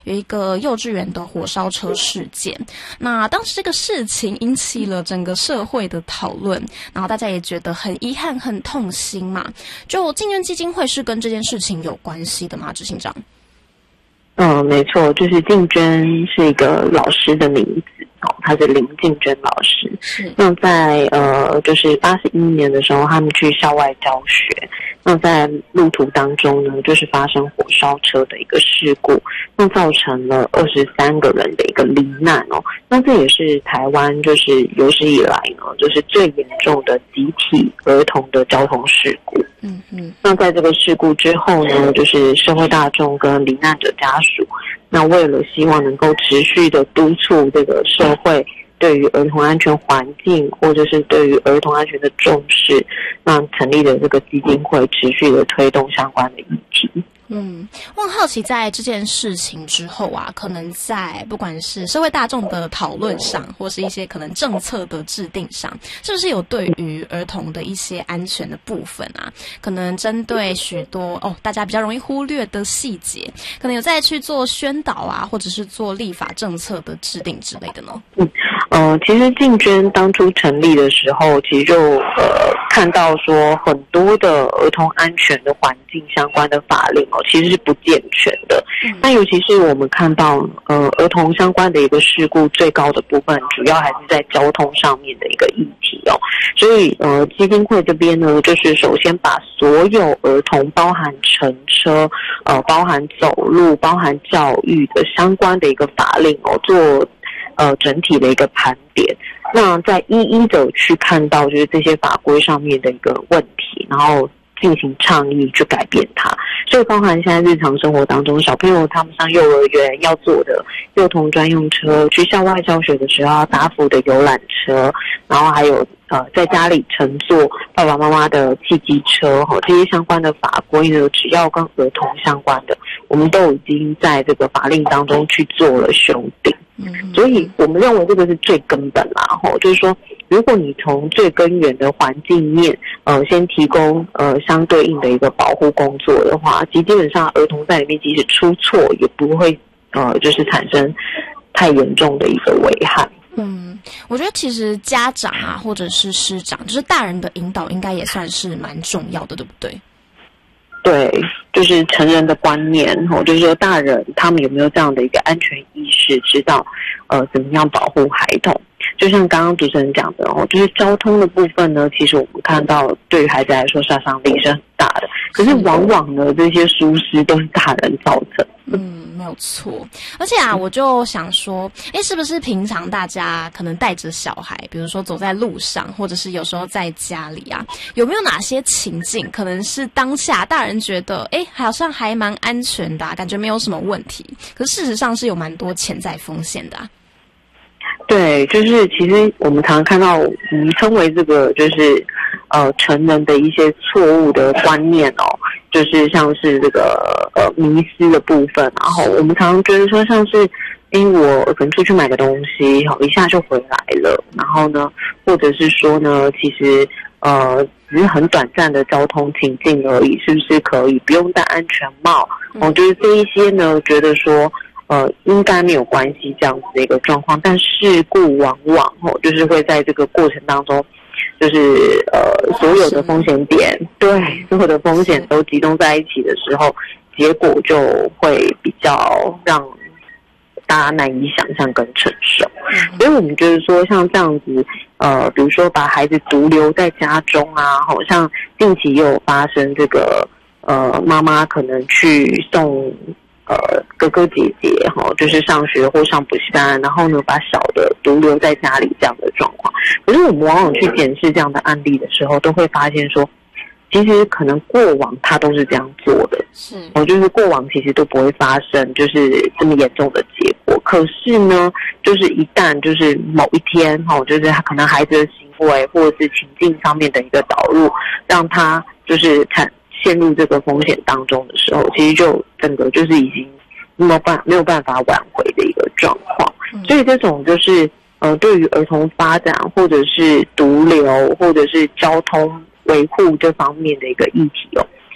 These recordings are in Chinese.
有一个幼稚园的火烧车事件，那当时这个事情引起了整个社会的讨论，然后大家也觉得很遗憾、很痛心嘛。就敬捐基金会是跟这件事情有关系的吗？执行长？ 没错，就是敬捐是一个老师的名字哦，他是林敬捐老师。 是。 那在就是81年的时候，他们去校外教学。那在路途当中呢，就是发生火烧车的一个事故，那造成了23个人的一个罹难哦。那这也是台湾就是有史以来呢，就是最严重的集体儿童的交通事故。那在这个事故之后呢，就是社会大众跟罹难者家属，那为了希望能够持续的督促这个社会对于儿童安全环境，或者是对于儿童安全的重视，那成立了这个基金会，持续的推动相关的议题。 我很好奇，在这件事情之后啊，可能在不管是社会大众的讨论上，或是一些可能政策的制定上，是不是有对于儿童的一些安全的部分啊，可能针对许多大家比较容易忽略的细节，可能有再去做宣导啊，或者是做立法政策的制定之类的呢？ 其实敬捐当初成立的时候，其实就看到说很多的儿童安全的环境相关的法令其实是不健全的。那尤其是我们看到儿童相关的一个事故最高的部分，主要还是在交通上面的一个议题所以基金会这边呢，就是首先把所有儿童包含乘车包含走路包含教育的相关的一个法令做整体的一个盘点，那再一一的去看到就是这些法规上面的一个问题，然后进行倡议去改变它。所以包含现在日常生活当中，小朋友他们上幼儿园要坐的幼童专用车，去校外教学的时候要搭辅的游览车，然后还有在家里乘坐爸爸妈妈的汽机车这些相关的法规呢，只要跟儿童相关的，我们都已经在这个法令当中去做了修订。所以我们认为这个是最根本啦就是说如果你从最根源的环境面先提供相对应的一个保护工作的话，基本上儿童在里面即使出错也不会就是产生太严重的一个危害。 我觉得其实家长啊或者是师长，就是大人的引导应该也算是蛮重要的，对不对？ 对，就是成人的观念就是说大人他们有没有这样的一个安全意识，知道怎么样保护孩童。就像刚刚主持人讲的就是交通的部分呢，其实我们看到对于孩子来说杀伤力是很大的，可是往往呢这些疏失都是大人造成。 没有错。而且我就想说是不是平常大家可能带着小孩，比如说走在路上，或者是有时候在家里啊，有没有哪些情境可能是当下大人觉得好像还蛮安全的感觉没有什么问题，可是事实上是有蛮多潜在风险的对，就是其实我们常常看到我们称为这个就是成人的一些错误的观念就是像是这个迷思的部分，然后我们常常觉得说像是我可能出去买个东西一下就回来了，然后呢或者是说呢其实只是很短暂的交通情境而已，是不是可以不用戴安全帽就是这一些呢觉得说应该没有关系这样子的一个状况，但事故往往就是会在这个过程当中，就是所有的风险点，对，所有的风险都集中在一起的时候，结果就会比较让大家难以想象跟承受。所以我们就是说像这样子比如说把孩子独留在家中啊，好像近期也有发生这个妈妈可能去送哥哥姐姐就是上学或上补习班，然后呢把小的独留在家里这样的状况。可是我们往往去检视这样的案例的时候，都会发现说其实可能过往他都是这样做的，就是过往其实都不会发生就是这么严重的结果。可是呢就是一旦就是某一天就是他可能孩子的行为或者是情境上面的一个导入，让他就是陷入这个风险当中的时候，其实就整个就是已经没有办法挽回的一个状况。所以这种就是对于儿童发展或者是独留或者是交通维护这方面的一个议题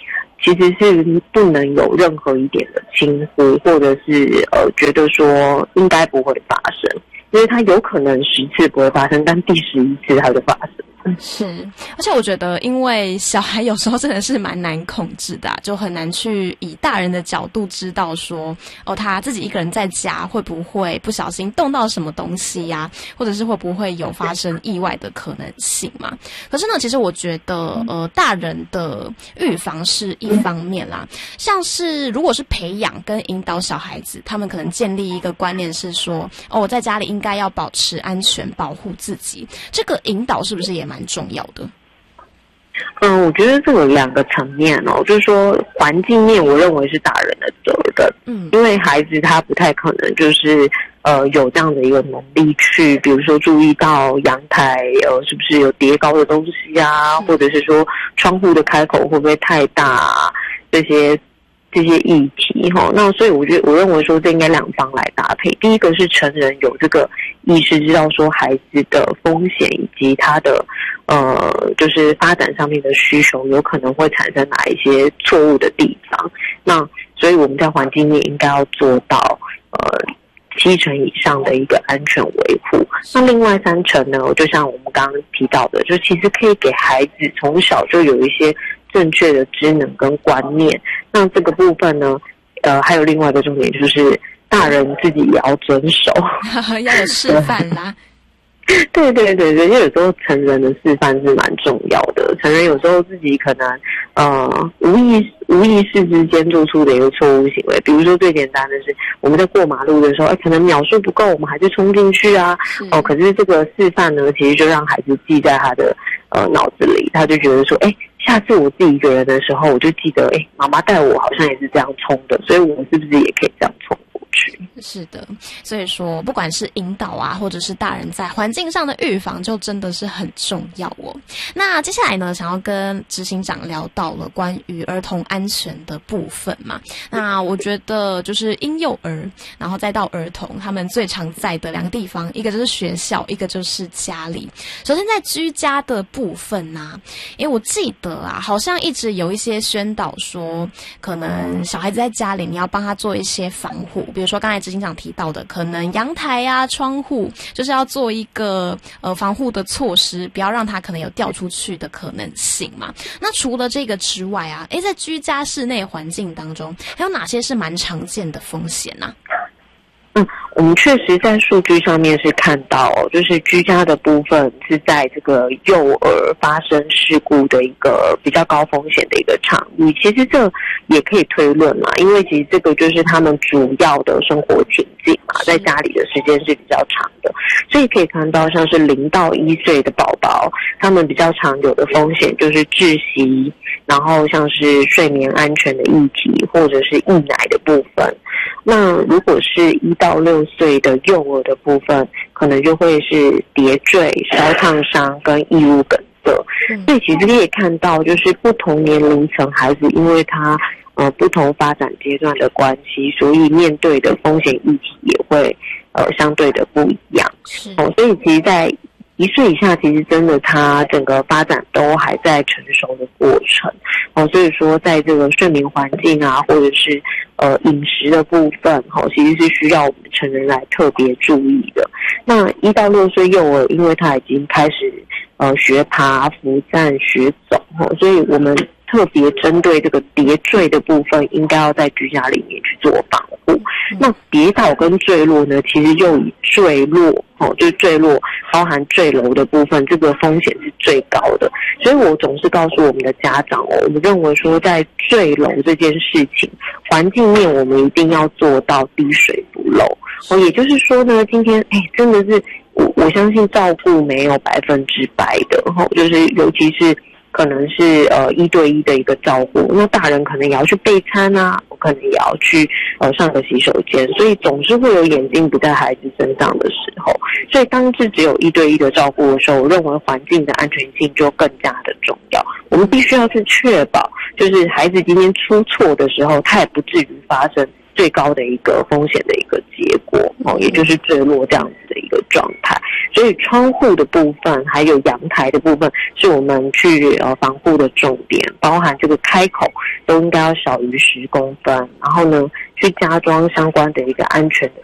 其实是不能有任何一点的轻忽，或者是觉得说应该不会发生，因为它有可能10次不会发生，但第11次它就发生。 是，而且我觉得，因为小孩有时候真的是蛮难控制的就很难去以大人的角度知道说，他自己一个人在家会不会不小心动到什么东西呀，或者是会不会有发生意外的可能性嘛？可是呢，其实我觉得，大人的预防是一方面啦，像是如果是培养跟引导小孩子，他们可能建立一个观念是说，我在家里应该要保持安全，保护自己，这个引导是不是也蛮重要的？ 我觉得这有2个层面就是说环境面，我认为是大人的责任，因为孩子他不太可能就是有这样的一个能力去，比如说注意到阳台是不是有叠高的东西啊，或者是说窗户的开口会不会太大啊，这些议题那所以我认为说这应该2方来搭配。第一个是成人有这个意识，知道说孩子的风险以及他的就是发展上面的需求有可能会产生哪一些错误的地方。那所以我们在环境面应该要做到70%以上的一个安全维护。那另外3成呢，就像我们刚刚提到的，就其实可以给孩子从小就有一些正确的知能跟观念。那这个部分呢，还有另外一个重点就是大人自己也要遵守， 要有示范啦。 对，因为有时候成人的示范是蛮重要的。成人有时候自己可能无意识之间做出的一个错误行为，比如说最简单的是我们在过马路的时候，可能秒数不够，我们还是冲进去啊。可是这个示范呢，其实就让孩子记在他的脑子里，他就觉得说，下次我自己一个人的时候，我就记得，妈妈带我好像也是这样冲的，所以我是不是也可以这样冲过去？ 是的，所以说不管是引导啊，或者是大人在环境上的预防，就真的是很重要那接下来呢，想要跟执行长聊到了关于儿童安全的部分嘛。那我觉得就是婴幼儿，然后再到儿童，他们最常在的2个地方，一个就是学校，一个就是家里。首先在居家的部分啊，因为我记得好像一直有一些宣导说，可能小孩子在家里你要帮他做一些防护，比如说刚才执行长提到的，可能阳台啊、窗户，就是要做一个防护的措施，不要让他可能有掉出去的可能性嘛。那除了这个之外在居家室内环境当中，还有哪些是蛮常见的风险呢？ 我们确实在数据上面是看到就是居家的部分是在这个幼儿发生事故的一个比较高风险的一个场域。其实这也可以推论嘛，因为其实这个就是他们主要的生活情境嘛，在家里的时间是比较长的，所以可以看到像是0到1岁的宝宝，他们比较常有的风险就是窒息，然后像是睡眠安全的议题，或者是溢奶的部分。那如果是1到6岁的幼儿的部分，可能就会是跌坠、烧烫伤跟异物梗塞。所以其实可以看到，就是不同年龄层孩子，因为他不同发展阶段的关系，所以面对的风险议题也会相对的不一样。所以其实在1岁以下，其实真的他整个发展都还在成熟的过程所以说在这个睡眠环境啊，或者是饮食的部分其实是需要我们成人来特别注意的。那1到6岁幼儿，因为他已经开始学爬、扶站、学走所以我们特别针对这个跌坠的部分，应该要在居家里面去做防护。那跌倒跟坠落呢，其实就以坠落就是坠落包含坠楼的部分，这个风险是最高的。所以我总是告诉我们的家长我们认为说在坠楼这件事情，环境面我们一定要做到滴水不漏也就是说呢，今天真的是我相信照顾没有100%的就是尤其是可能是1对1的一个照顾，那大人可能也要去备餐啊，我可能也要去上个洗手间，所以总是会有眼睛不在孩子身上的时候。所以当是只有1对1的照顾的时候，我认为环境的安全性就更加的重要。我们必须要去确保，就是孩子今天出错的时候，他也不至于发生最高的一个风险的一个结果也就是坠落这样子的一个状态。所以窗户的部分还有阳台的部分是我们去防护的重点，包含这个开口都应该要小于10公分，然后呢去加装相关的一个安全的